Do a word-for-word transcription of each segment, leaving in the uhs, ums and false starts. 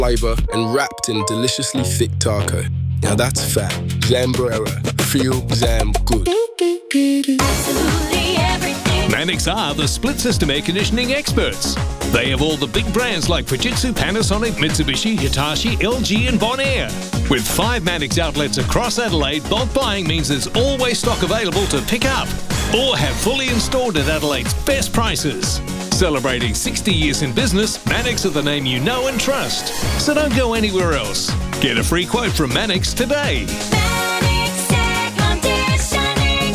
flavour and wrapped in deliciously thick taco. Now that's fat. Zambrera. Feel Zam good. Absolutely everything. Mannix are the split system air conditioning experts. They have all the big brands like Fujitsu, Panasonic, Mitsubishi, Hitachi, L G and Bonaire. With five Mannix outlets across Adelaide, bulk buying means there's always stock available to pick up or have fully installed at Adelaide's best prices. Celebrating sixty years in business, Mannix are the name you know and trust. So don't go anywhere else. Get a free quote from Mannix today. Mannix Air Conditioning.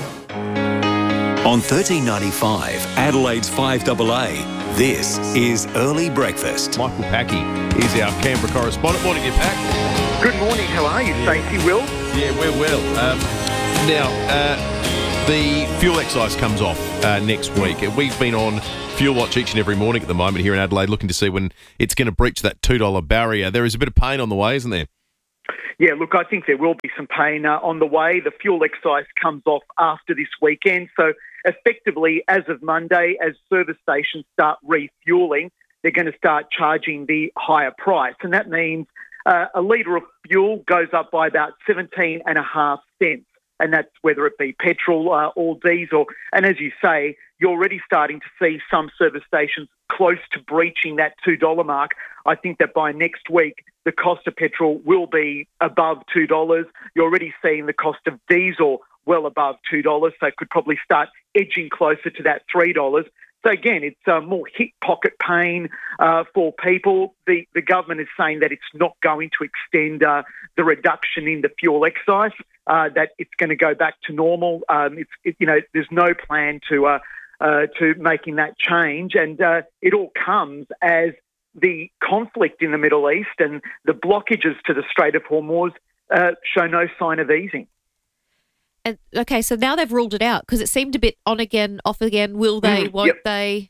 On thirteen ninety-five, Adelaide's five A A, this is Early Breakfast. Michael Packy is our Canberra correspondent. Morning, you Pack. Good morning. How are you, Stacey? Will? Yeah, we're well. Um, now, uh, the fuel excise comes off uh, next week. We've been on Fuel Watch each and every morning at the moment here in Adelaide, looking to see when it's going to breach that two dollar barrier. There is a bit of pain on the way, isn't there? Yeah, look, I think there will be some pain uh, on the way. The fuel excise comes off after this weekend. So effectively, as of Monday, as service stations start refuelling, they're going to start charging the higher price. And that means uh, a litre of fuel goes up by about seventeen and a half cents. And that's whether it be petrol uh, or diesel. And as you say, you're already starting to see some service stations close to breaching that two dollar mark. I think that by next week, the cost of petrol will be above two dollars. You're already seeing the cost of diesel well above two dollars, so it could probably start edging closer to that three dollars. So again, it's uh, more hip pocket pain uh, for people. The, the government is saying that it's not going to extend uh, the reduction in the fuel excise, uh, that it's going to go back to normal. Um, it's it, you know, there's no plan to uh, uh, to making that change, and uh, it all comes as the conflict in the Middle East and the blockages to the Strait of Hormuz uh, show no sign of easing. And, okay, so now they've ruled it out because it seemed a bit on again, off again. Will they, Mm, won't yep. they?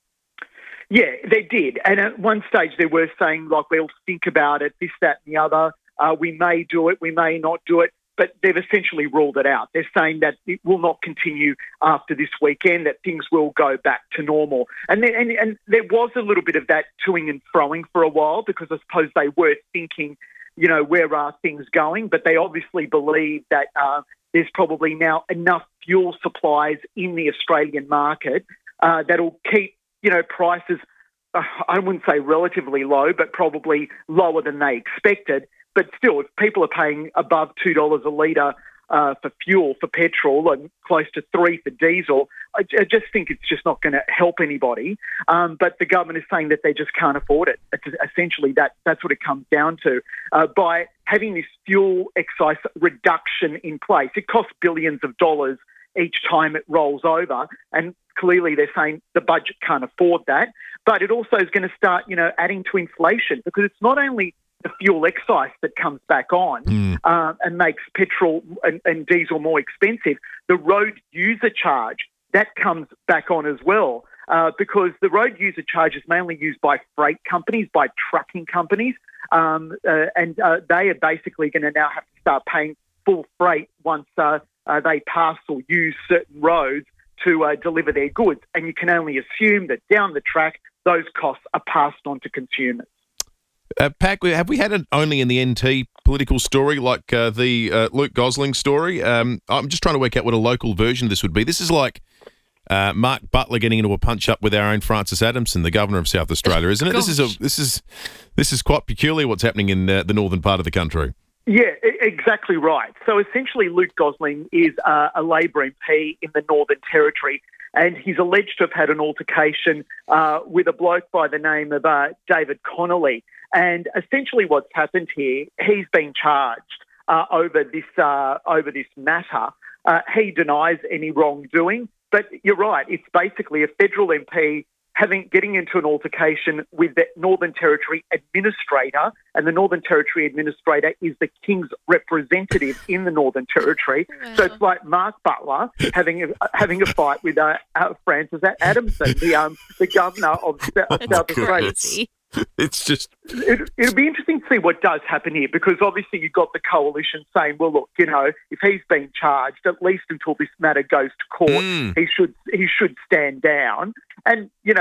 Yeah, they did. And at one stage they were saying, like, we'll think about it, this, that and the other. Uh, we may do it, we may not do it. But they've essentially ruled it out. They're saying that it will not continue after this weekend, that things will go back to normal. And, then, and, and there was a little bit of that toing and froing for a while because I suppose they were thinking, you know, where are things going? But they obviously believe that uh, there's probably now enough fuel supplies in the Australian market uh, that'll keep, you know, prices, uh, I wouldn't say relatively low, but probably lower than they expected. But still, if people are paying above two dollars a litre uh, for fuel, for petrol, and close to three for diesel, I, I just think it's just not going to help anybody. Um, but the government is saying that they just can't afford it. It's essentially, that that's what it comes down to. Uh, by having this fuel excise reduction in place, it costs billions of dollars each time it rolls over, and clearly they're saying the budget can't afford that. But it also is going to start, you know, adding to inflation, because it's not only the fuel excise that comes back on Mm. uh, and makes petrol and, and diesel more expensive. The road user charge, that comes back on as well, uh, because the road user charge is mainly used by freight companies, by trucking companies, um, uh, and uh, they are basically going to now have to start paying full freight once uh, uh, they pass or use certain roads to uh, deliver their goods. And you can only assume that down the track, those costs are passed on to consumers. Uh, Pack, have we had it only in the N T political story like uh, the uh, Luke Gosling story? Um, I'm just trying to work out what a local version of this would be. This is like uh, Mark Butler getting into a punch-up with our own Francis Adamson, the Governor of South Australia, isn't it? This is a, this is this is quite peculiar what's happening in uh, the northern part of the country. Yeah, e- exactly right. So essentially Luke Gosling is uh, a Labor M P in the Northern Territory, and he's alleged to have had an altercation uh, with a bloke by the name of uh, David Connolly. And essentially what's happened here, he's been charged uh, over this uh, over this matter. Uh, he denies any wrongdoing, but you're right, it's basically a federal M P having getting into an altercation with the Northern Territory Administrator, and the Northern Territory Administrator is the King's representative in the Northern Territory. Wow. So it's like Mark Butler having a, having a fight with uh, uh, Francis Adamson, the um, the Governor of South Australia. Crazy. It's just... It, it'll be interesting to see what does happen here, because obviously you've got the coalition saying, well, look, you know, if he's been charged, at least until this matter goes to court, Mm. he should he should stand down. And, you know,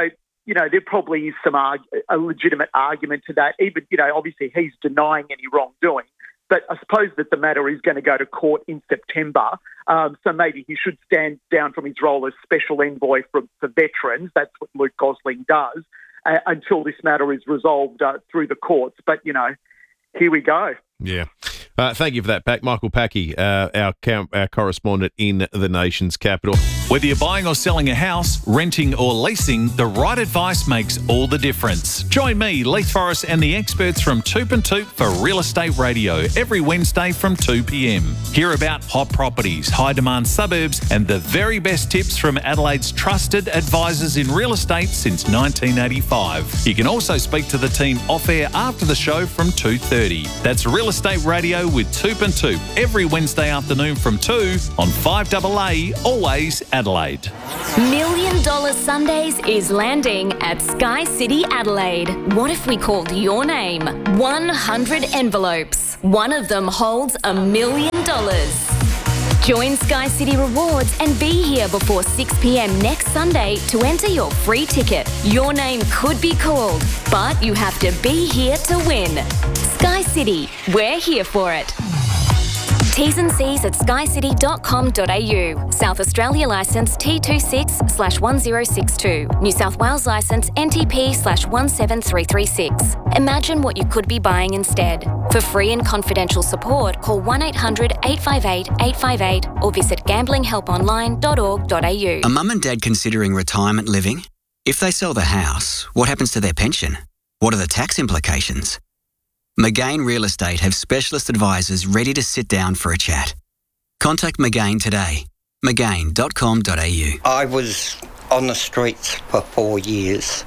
you know, there probably is some arg- a legitimate argument to that. Even, you know, obviously he's denying any wrongdoing, but I suppose that the matter is going to go to court in September. Um, so maybe he should stand down from his role as special envoy for, for veterans. That's what Luke Gosling does uh, until this matter is resolved uh, through the courts. But, you know, here we go. Yeah. Uh, thank you for that, Pack. Michael Packy, uh, our, com- our correspondent in the nation's capital. Whether you're buying or selling a house, renting or leasing, the right advice makes all the difference. Join me, Leith Forrest, and the experts from Toop and Toop for Real Estate Radio every Wednesday from two p.m. Hear about hot properties, high-demand suburbs, and the very best tips from Adelaide's trusted advisors in real estate since nineteen eighty-five. You can also speak to the team off-air after the show from two thirty. That's Real Estate Radio with Toop and Toop every Wednesday afternoon from two on five A A, always Adelaide. Million Dollar Sundays is landing at Sky City Adelaide. What if we called your name? one hundred envelopes. One of them holds a million dollars. Join Sky City Rewards and be here before six p.m. next Sunday to enter your free ticket. Your name could be called, but you have to be here to win. Sky City, we're here for it. T's and C's at sky city dot com dot a u. South Australia licence T twenty-six slash one zero six two. New South Wales licence N T P slash one seven three three six. Imagine what you could be buying instead. For free and confidential support, call one eight hundred eight five eight eight five eight or visit gambling help online dot org dot a u. Are mum and dad considering retirement living? If they sell the house, what happens to their pension? What are the tax implications? McGain Real Estate have specialist advisors ready to sit down for a chat. Contact McGain today. McGain dot com dot a u. I was on the streets for four years.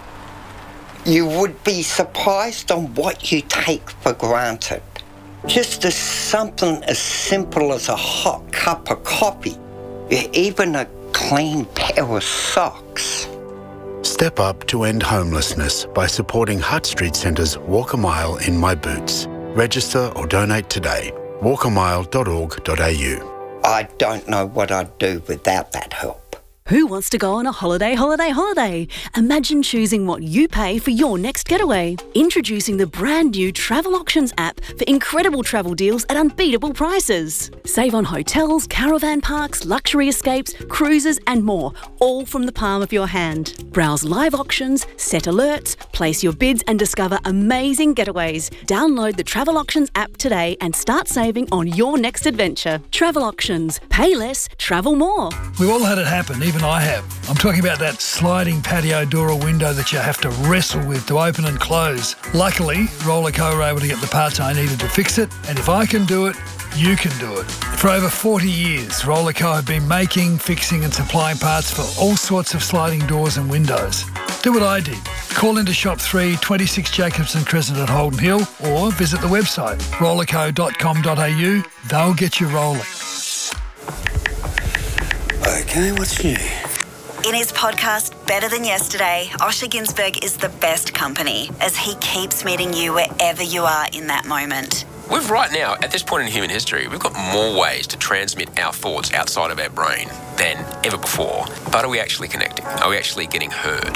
You would be surprised on what you take for granted. Just as something as simple as a hot cup of coffee, even a clean pair of socks. Step up to end homelessness by supporting Hutt Street Centre's Walk a Mile in My Boots. Register or donate today. walk a mile dot org dot a u. I don't know what I'd do without that help. Who wants to go on a holiday, holiday, holiday? Imagine choosing what you pay for your next getaway. Introducing the brand new Travel Auctions app for incredible travel deals at unbeatable prices. Save on hotels, caravan parks, luxury escapes, cruises and more, all from the palm of your hand. Browse live auctions, set alerts, place your bids and discover amazing getaways. Download the Travel Auctions app today and start saving on your next adventure. Travel Auctions. Pay less, travel more. We've all had it happen, even I have. I'm talking about that sliding patio door or window that you have to wrestle with to open and close. Luckily, Rollerco were able to get the parts I needed to fix it, and if I can do it, you can do it. For over forty years, Rollerco have been making, fixing and supplying parts for all sorts of sliding doors and windows. Do what I did. Call into Shop three, twenty-six Jacobson Crescent at Holden Hill, or visit the website rollerco dot com dot a u. They'll get you rolling. Okay, what's new? In his podcast, Better Than Yesterday, Osher Ginsberg is the best company as he keeps meeting you wherever you are in that moment. We've right now, at this point in human history, we've got more ways to transmit our thoughts outside of our brain than ever before. But are we actually connecting? Are we actually getting heard?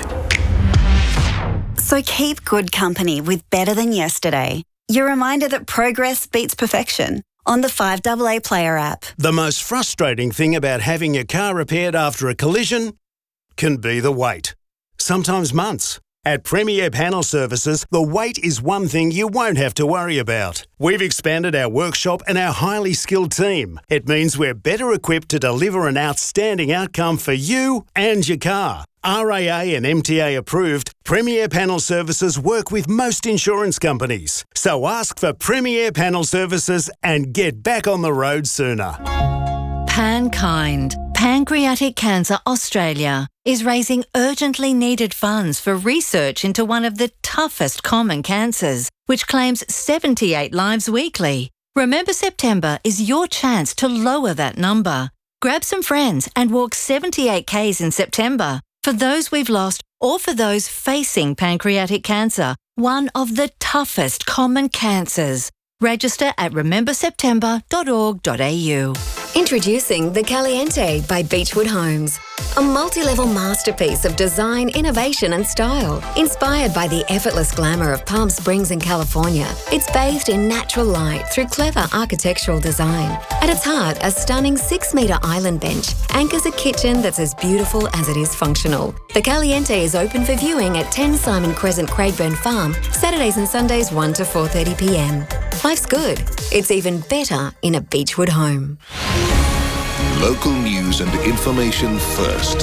So keep good company with Better Than Yesterday. Your reminder that progress beats perfection on the five A A Player app. The most frustrating thing about having your car repaired after a collision can be the wait. Sometimes months. At Premier Panel Services, the wait is one thing you won't have to worry about. We've expanded our workshop and our highly skilled team. It means we're better equipped to deliver an outstanding outcome for you and your car. R A A and M T A approved, Premier Panel Services work with most insurance companies. So ask for Premier Panel Services and get back on the road sooner. Pankind, Pancreatic Cancer Australia, is raising urgently needed funds for research into one of the toughest common cancers, which claims seventy-eight lives weekly. Remember September is your chance to lower that number. Grab some friends and walk seventy-eight kays in September. For those we've lost or for those facing pancreatic cancer, one of the toughest common cancers. Register at remember september dot org dot a u. Introducing The Caliente by Beechwood Homes. A multi-level masterpiece of design, innovation and style. Inspired by the effortless glamour of Palm Springs in California, it's bathed in natural light through clever architectural design. At its heart, a stunning six-metre island bench anchors a kitchen that's as beautiful as it is functional. The Caliente is open for viewing at ten Simon Crescent, Craigburn Farm, Saturdays and Sundays one to four thirty p m. Life's good. It's even better in a Beechwood home. Local news and information first.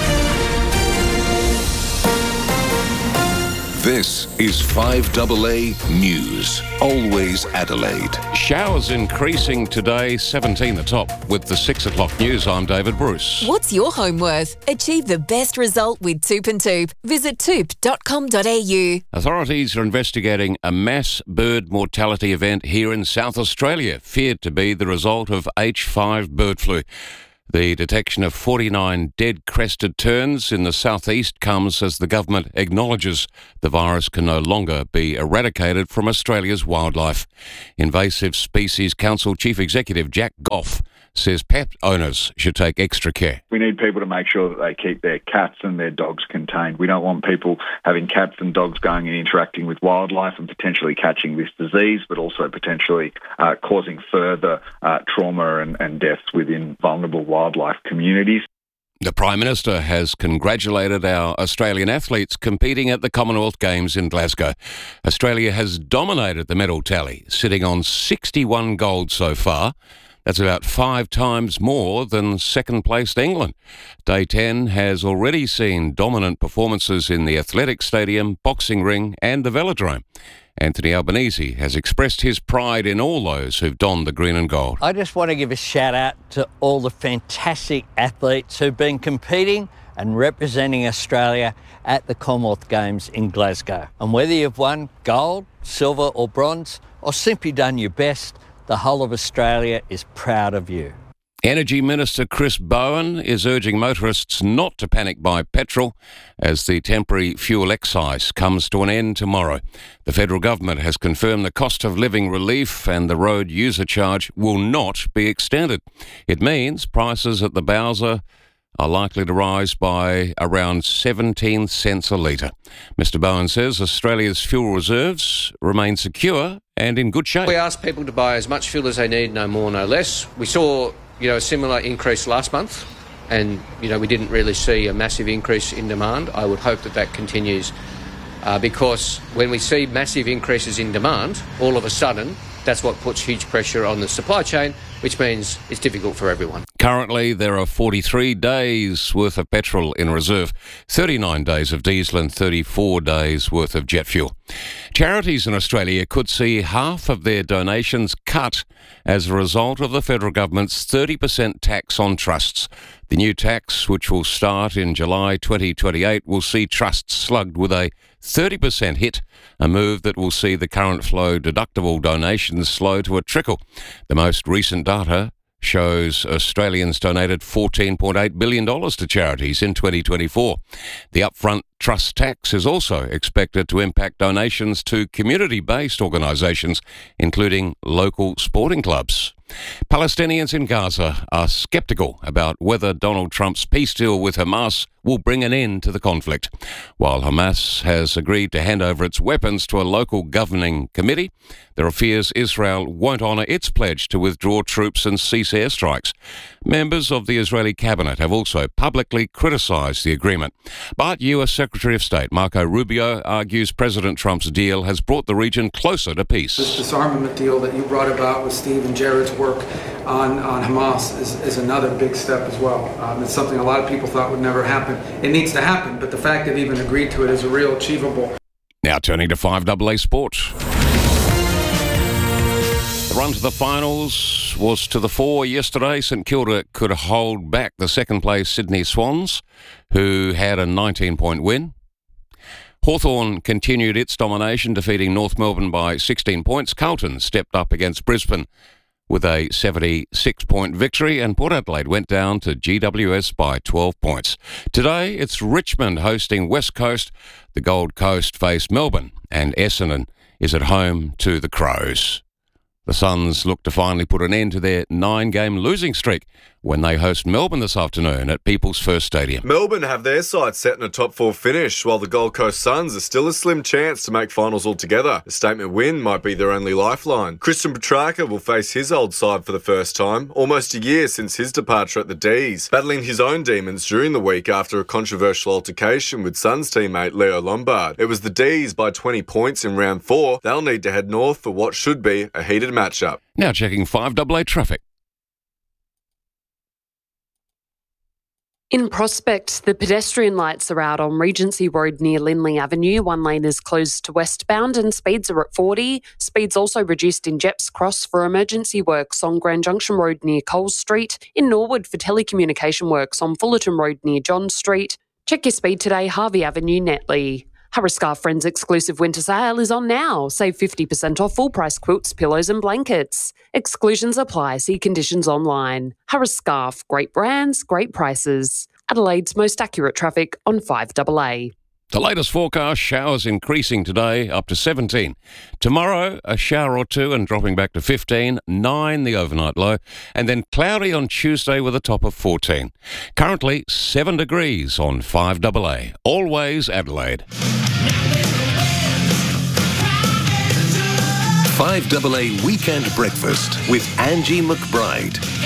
This is five A A News. Always Adelaide. Showers increasing today, seventeen the top. With the six o'clock news, I'm David Bruce. What's your home worth? Achieve the best result with Toop and Toop. Visit toop dot com dot a u. Authorities are investigating a mass bird mortality event here in South Australia, feared to be the result of H five bird flu. The detection of forty-nine dead crested terns in the southeast comes as the government acknowledges the virus can no longer be eradicated from Australia's wildlife. Invasive Species Council Chief Executive Jack Goff says pet owners should take extra care. We need people to make sure that they keep their cats and their dogs contained. We don't want people having cats and dogs going and interacting with wildlife and potentially catching this disease, but also potentially uh, causing further uh, trauma and, and deaths within vulnerable wildlife communities. The Prime Minister has congratulated our Australian athletes competing at the Commonwealth Games in Glasgow. Australia has dominated the medal tally, sitting on sixty-one gold so far. That's about five times more than second-placed England. Day ten has already seen dominant performances in the Athletic Stadium, boxing ring and the Velodrome. Anthony Albanese has expressed his pride in all those who've donned the green and gold. I just want to give a shout out to all the fantastic athletes who've been competing and representing Australia at the Commonwealth Games in Glasgow. And whether you've won gold, silver or bronze, or simply done your best, the whole of Australia is proud of you. Energy Minister Chris Bowen is urging motorists not to panic buy petrol as the temporary fuel excise comes to an end tomorrow. The federal government has confirmed the cost of living relief and the road user charge will not be extended. It means prices at the Bowser are likely to rise by around seventeen cents a litre. Mister Bowen says Australia's fuel reserves remain secure and in good shape. We ask people to buy as much fuel as they need, no more, no less. We saw, you know, a similar increase last month, and, you know, we didn't really see a massive increase in demand. I would hope that that continues, uh, because when we see massive increases in demand, all of a sudden, that's what puts huge pressure on the supply chain, which means it's difficult for everyone. Currently, there are forty-three days worth of petrol in reserve, thirty-nine days of diesel and thirty-four days worth of jet fuel. Charities in Australia could see half of their donations cut as a result of the federal government's thirty percent tax on trusts. The new tax, which will start in July twenty twenty-eight, will see trusts slugged with a thirty percent hit, a move that will see the current flow deductible donations slow to a trickle. The most recent data shows Australians donated fourteen point eight billion dollars to charities in twenty twenty-four. The upfront trust tax is also expected to impact donations to community-based organisations, including local sporting clubs. Palestinians in Gaza are sceptical about whether Donald Trump's peace deal with Hamas will bring an end to the conflict. While Hamas has agreed to hand over its weapons to a local governing committee, there are fears Israel won't honour its pledge to withdraw troops and cease airstrikes. Members of the Israeli cabinet have also publicly criticised the agreement. But U S Secretary of State Marco Rubio argues President Trump's deal has brought the region closer to peace. This disarmament deal that you brought about with Steve and Jared's work on, on Hamas is, is another big step as well. Um, it's something a lot of people thought would never happen. It needs to happen, but the fact they've even agreed to it is a real achievable. Now turning to five A A Sport. The run to the finals was to the fore yesterday. St Kilda could hold back the second-place Sydney Swans, who had a nineteen-point win. Hawthorn continued its domination, defeating North Melbourne by sixteen points. Carlton stepped up against Brisbane with a seventy-six point victory, and Port Adelaide went down to G W S by twelve points. Today, it's Richmond hosting West Coast. The Gold Coast face Melbourne, and Essendon is at home to the Crows. The Suns look to finally put an end to their nine-game losing streak when they host Melbourne this afternoon at People's First Stadium. Melbourne have their sights set in a top four finish, while the Gold Coast Suns are still a slim chance to make finals altogether. A statement win might be their only lifeline. Christian Petrarca will face his old side for the first time, almost a year since his departure at the D's, battling his own demons during the week after a controversial altercation with Suns teammate Leo Lombard. It was the D's by twenty points in round four. They'll need to head north for what should be a heated matchup. Now checking five double A traffic. In Prospect, the pedestrian lights are out on Regency Road near Lindley Avenue. One lane is closed to westbound and speeds are at forty. Speeds also reduced in Jepps Cross for emergency works on Grand Junction Road near Coles Street. In Norwood for telecommunication works on Fullerton Road near John Street. Check your speed today, Harvey Avenue, Netley. Harris Scarf Friends exclusive winter sale is on now. Save fifty percent off full price quilts, pillows and blankets. Exclusions apply. See conditions online. Harris Scarf. Great brands, great prices. Adelaide's most accurate traffic on five double A. The latest forecast, showers increasing today up to seventeen. Tomorrow, a shower or two and dropping back to fifteen, nine the overnight low, and then cloudy on Tuesday with a top of fourteen. Currently seven degrees on five double A. Always Adelaide. five double A Weekend Breakfast with Angie McBride.